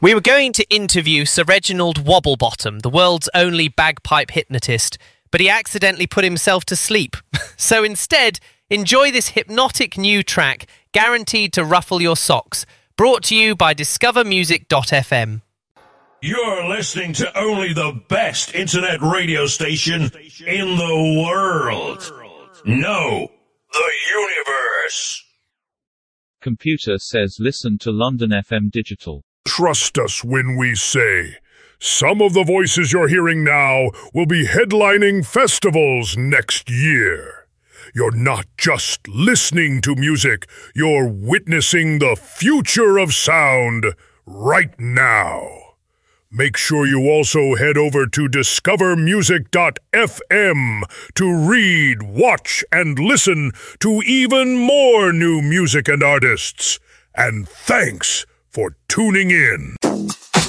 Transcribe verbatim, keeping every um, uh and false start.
We were going to interview Sir Reginald Wobblebottom, the world's only bagpipe hypnotist, but he accidentally put himself to sleep. So instead, enjoy this hypnotic new track, guaranteed to ruffle your socks, brought to you by discover music dot f m. You're listening to only the best internet radio station in the world. No, the universe. Computer says listen to London F M Digital. Trust us when we say, some of the voices you're hearing now will be headlining festivals next year. You're not just listening to music, you're witnessing the future of sound right now. Make sure you also head over to discover music dot f m to read, watch, and listen to even more new music and artists. And thanks for tuning in.